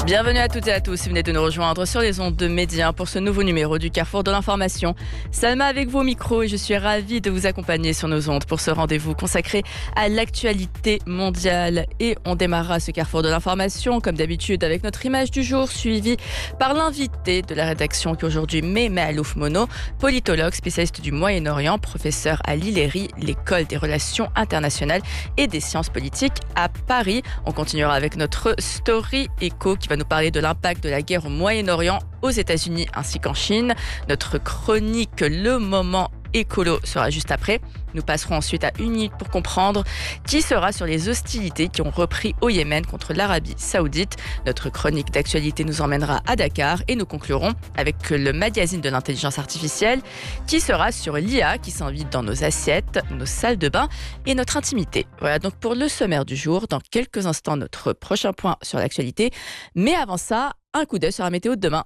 Bienvenue à toutes et à tous, si vous venez de nous rejoindre sur les ondes de Média pour ce nouveau numéro du Carrefour de l'information. Salma avec vous au micro et je suis ravie de vous accompagner sur nos ondes pour ce rendez-vous consacré à l'actualité mondiale. Et on démarrera ce Carrefour de l'information comme d'habitude avec notre image du jour suivie par l'invité de la rédaction qui aujourd'hui met Maalouf Mono, politologue spécialiste du Moyen-Orient, professeur à l'ILERI, l'école des relations internationales et des sciences politiques à Paris. On continuera avec notre story éco qui va nous parler de l'impact de la guerre au Moyen-Orient, aux États-Unis ainsi qu'en Chine. Notre chronique Le Moment Écolo sera juste après. Nous passerons ensuite à une minute pour comprendre qui sera sur les hostilités qui ont repris au Yémen contre l'Arabie Saoudite. Notre chronique d'actualité nous emmènera à Dakar et nous conclurons avec le magazine de l'intelligence artificielle qui sera sur l'IA qui s'invite dans nos assiettes, nos salles de bain et notre intimité. Voilà donc pour le sommaire du jour. Dans quelques instants, notre prochain point sur l'actualité. Mais avant ça, un coup d'œil sur la météo de demain.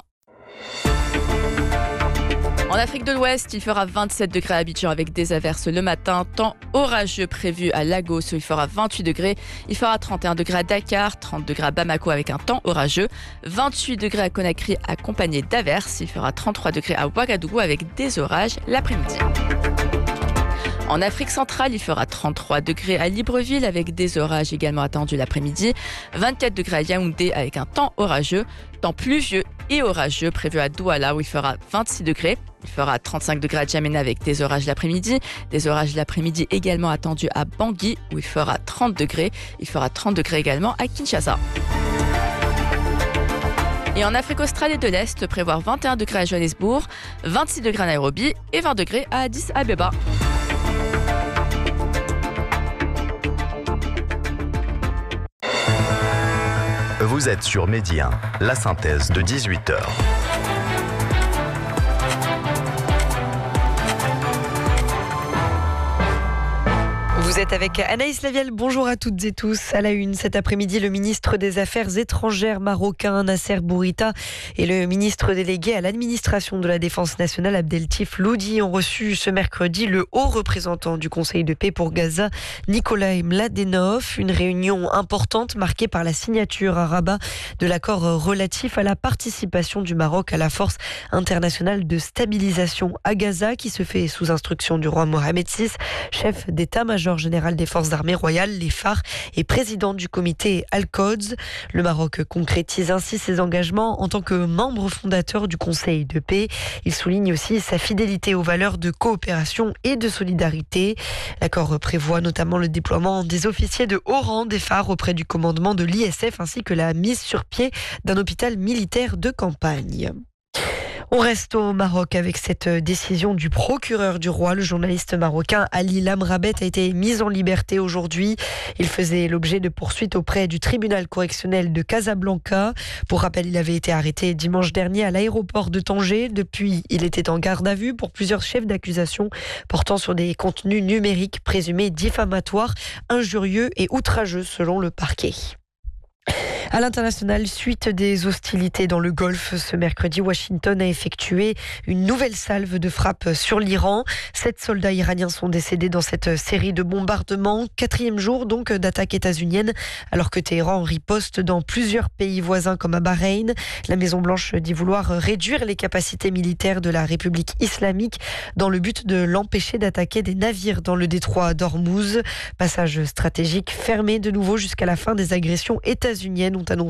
En Afrique de l'Ouest, il fera 27 degrés à Abidjan avec des averses le matin. Temps orageux prévu à Lagos où il fera 28 degrés. Il fera 31 degrés à Dakar, 30 degrés à Bamako avec un temps orageux. 28 degrés à Conakry accompagné d'averses. Il fera 33 degrés à Ouagadougou avec des orages l'après-midi. En Afrique centrale, il fera 33 degrés à Libreville avec des orages également attendus l'après-midi. 24 degrés à Yaoundé avec un temps orageux. Temps pluvieux et orageux prévu à Douala où il fera 26 degrés. Il fera 35 degrés à Djamena avec des orages l'après-midi. Des orages l'après-midi également attendus à Bangui où il fera 30 degrés. Il fera 30 degrés également à Kinshasa. Et en Afrique australe et de l'Est, prévoir 21 degrés à Johannesburg, 26 degrés à Nairobi et 20 degrés à Addis Abeba. Vous êtes sur Média, la synthèse de 18h. Vous êtes avec Anaïs Lavielle, bonjour à toutes et tous. À la une, cet après-midi, le ministre des Affaires étrangères marocain Nasser Bourita et le ministre délégué à l'administration de la Défense nationale Abdeltif Loudi ont reçu ce mercredi le haut représentant du Conseil de paix pour Gaza, Nikolai Mladenov. Une réunion importante marquée par la signature à Rabat de l'accord relatif à la participation du Maroc à la force internationale de stabilisation à Gaza qui se fait sous instruction du roi Mohamed VI, chef d'état-major général des forces armées royales, les phares, et président du comité Al-Quds. Le Maroc concrétise ainsi ses engagements en tant que membre fondateur du Conseil de paix. Il souligne aussi sa fidélité aux valeurs de coopération et de solidarité. L'accord prévoit notamment le déploiement des officiers de haut rang des phares auprès du commandement de l'ISF ainsi que la mise sur pied d'un hôpital militaire de campagne. On reste au Maroc avec cette décision du procureur du roi. Le journaliste marocain Ali Lamrabet a été mis en liberté aujourd'hui. Il faisait l'objet de poursuites auprès du tribunal correctionnel de Casablanca. Pour rappel, il avait été arrêté dimanche dernier à l'aéroport de Tanger. Depuis, il était en garde à vue pour plusieurs chefs d'accusation portant sur des contenus numériques présumés diffamatoires, injurieux et outrageux selon le parquet. À l'international, suite des hostilités dans le Golfe, ce mercredi, Washington a effectué une nouvelle salve de frappes sur l'Iran. 7 soldats iraniens sont décédés dans cette série de bombardements. 4e jour donc d'attaque états-unienne, alors que Téhéran riposte dans plusieurs pays voisins comme à Bahreïn. La Maison-Blanche dit vouloir réduire les capacités militaires de la République islamique dans le but de l'empêcher d'attaquer des navires dans le détroit d'Ormuz. Passage stratégique fermé de nouveau jusqu'à la fin des agressions états-uniennes ont annoncé